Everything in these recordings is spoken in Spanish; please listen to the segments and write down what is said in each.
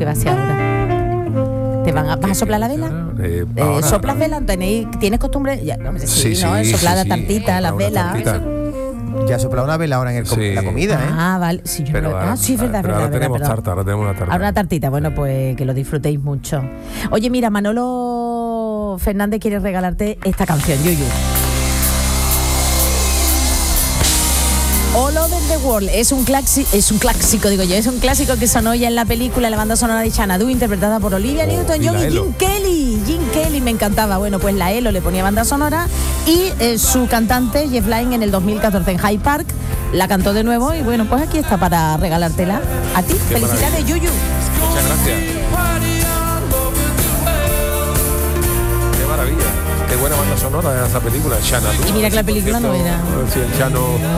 que va a ser ahora? ¿Vas a soplar la vela? ¿Soplas vela? ¿Tienes costumbre? Ya, no, sí, ¿no? Soplar la tartita, las velas. Ya soplado una vela ahora en la comida, ¿eh? Ah, vale. Sí, yo sí, es verdad. Ahora tenemos tarta, ahora tenemos una tarta. Ahora una tartita, bueno, pues que lo disfrutéis mucho. Oye, mira, Manolo Fernández quiere regalarte esta canción, Yuyu. All Over the World es un clásico, digo yo, es un clásico que sonó ya en la película, la banda sonora de Xanadu, interpretada por Olivia Newton-John y Jim Kelly, me encantaba. Bueno, pues la ELO le ponía banda sonora y su cantante Jeff Lynne en el 2014 en Hyde Park la cantó de nuevo y bueno, pues aquí está para regalártela a ti. Qué felicidades, maravilla. Yuyu. Muchas gracias. Qué maravilla. Qué buena banda sonora de esa película, Xanadu. Y mira que la película no era. Sí, el Chano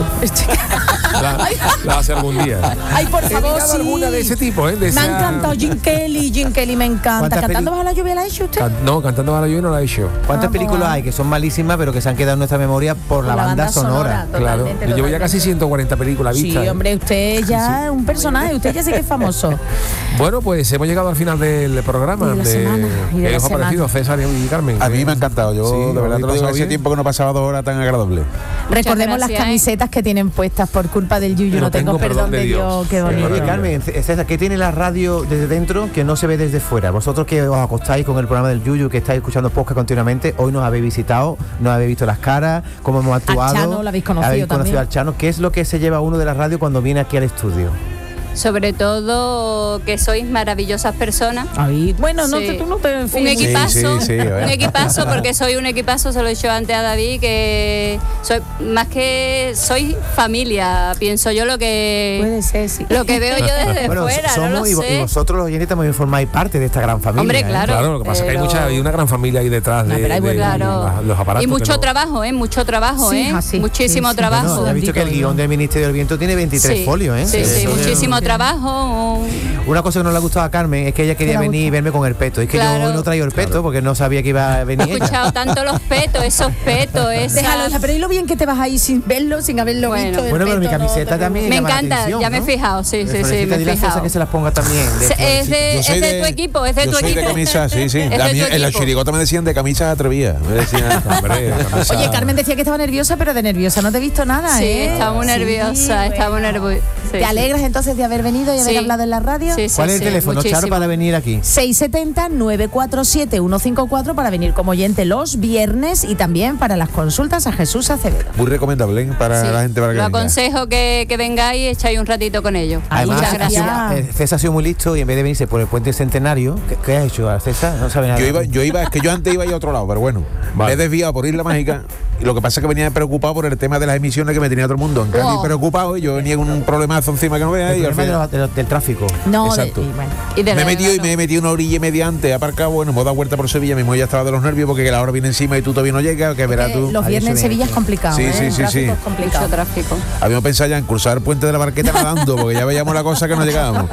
la hace algún día. Ay, por favor, sí. alguna de ese tipo, ¿eh? Me ha encantado Jim Kelly, me encanta. ¿Cantando bajo la lluvia la ha hecho usted? No, Cantando bajo la lluvia no la ha hecho. ¿Cuántas películas hay que son malísimas pero que se han quedado en nuestra memoria por la banda sonora? Claro, yo llevo ya casi 140 películas vistas. Sí, hombre, usted ya es un personaje, usted ya sí que es famoso. Bueno, pues hemos llegado al final del programa. ¿Qué os ha parecido, César y Carmen? A mí me ha encantado, yo de verdad te lo digo, hace tiempo que no pasaba 2 horas tan agradables. Recordemos las camisetas que tienen puestas por culpa del Yuyu, no tengo perdón de Dios. Qué bonito. Oye, Carmen, César, ¿qué tiene la radio desde dentro que no se ve desde fuera? Vosotros que os acostáis con el programa del Yuyu, que estáis escuchando podcast continuamente, hoy nos habéis visitado, nos habéis visto las caras, cómo hemos actuado. Al Chano, lo habéis conocido al Chano. ¿Qué es lo que se lleva uno de la radio cuando viene aquí al estudio? Sobre todo que sois maravillosas personas. Ay, bueno, no, tú no te un equipazo, un equipazo, porque soy un equipazo, se lo he dicho antes a David, que soy más que soy familia, pienso yo lo que puede ser, sí. Lo que veo yo desde fuera, somos, no lo sé. Y vosotros los oyentes también formáis parte de esta gran familia. Hombre, claro. Claro, lo que pasa es que hay una gran familia ahí detrás de los aparatos. Y mucho trabajo, sí, así, muchísimo trabajo. Bueno, he visto que el guión del Ministerio del Viento tiene 23 folios, ¿eh? Sí, muchísimo trabajo. Una cosa que no le ha gustado a Carmen es que ella quería venir y verme con el peto. Es que yo no traigo el peto porque no sabía que iba a venir. He escuchado tanto los petos, esos petos. Déjalo, pero y lo bien que te vas ahí sin verlo, sin haberlo visto. Bueno, pero mi camiseta también. Me encanta, ya me he fijado, sí, me he fijado. Que se las ponga también. Es de tu equipo, es de tu equipo. Yo soy de camisa, sí. En la chirigota me decían de camisas atrevidas. Me decían, hombre, camisa. Oye, Carmen decía que estaba nerviosa, pero de nerviosa no te he visto nada, Sí, estaba muy nerviosa, estaba muy nerviosa. ¿Te alegras entonces de haber venido y haber hablado en la radio? ¿Cuál es el teléfono, Charo, para venir aquí? 670-947-154 para venir como oyente los viernes y también para las consultas a Jesús Acevedo. Muy recomendable para la gente para que venga. Lo aconsejo que vengáis y echáis un ratito con ellos. Además, muchas gracias. César ha sido muy listo y en vez de venirse por el puente centenario, ¿qué ha hecho César? No sabe nada. Yo iba, es que yo antes iba a ir a otro lado, pero bueno, me he desviado por Isla Mágica. Y lo que pasa es que venía preocupado por el tema de las emisiones que me tenía todo el mundo. En cambio, preocupado, y yo venía con un problemazo encima que no veas. El problema del tráfico. No, exacto. Me he metido una orilla y media antes, aparcado, bueno, me he dado vuelta por Sevilla, mismo ya estaba de los nervios porque la hora viene encima y tú todavía no llegas, que verás tú. Los viernes en Sevilla es complicado. Sí. Es complicado. Mucho tráfico. Habíamos pensado ya en cruzar el puente de la Barqueta nadando, porque ya veíamos la cosa que no llegábamos.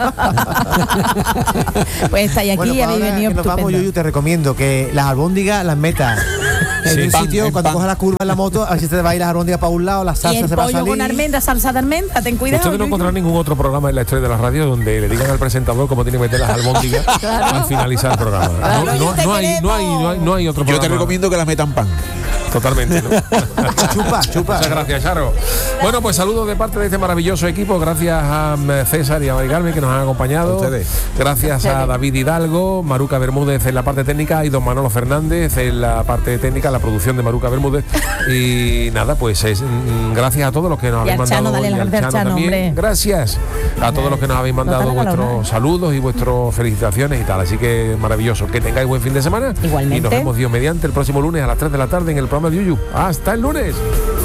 Pues estáis aquí y habéis venido que nos vamos, yo te recomiendo que las albóndigas las metas en un sitio, cuando cojas la curva en la moto, a ver si te va a ir las albóndigas para un lado, la salsa se va a salir. Y el pollo con almendra, salsa de almendra, ten cuidado. Ustedes no encontrarán ningún otro programa en la historia de la radio donde le digan al presentador cómo tiene que meter las albóndigas al finalizar el programa. No hay otro programa. Yo te recomiendo que las metan pan. Totalmente, ¿no? Chupa. Muchas gracias, Charo. Bueno, pues saludos de parte de este maravilloso equipo. Gracias a César y a Mari Carmen que nos han acompañado. Gracias a David Hidalgo, Maruca Bermúdez en la parte técnica y don Manolo Fernández en la parte técnica, la producción de Maruca Bermúdez. Y nada, pues gracias a todos los que nos habéis mandado. Dale las gracias al Chano, hombre. Gracias a todos los que nos habéis mandado vuestros saludos y vuestras felicitaciones y tal. Así que maravilloso. Que tengáis buen fin de semana. Igualmente. Y nos vemos Dios mediante el próximo lunes a las 3 de la tarde en el programa de Yuyu. ¡Hasta el lunes!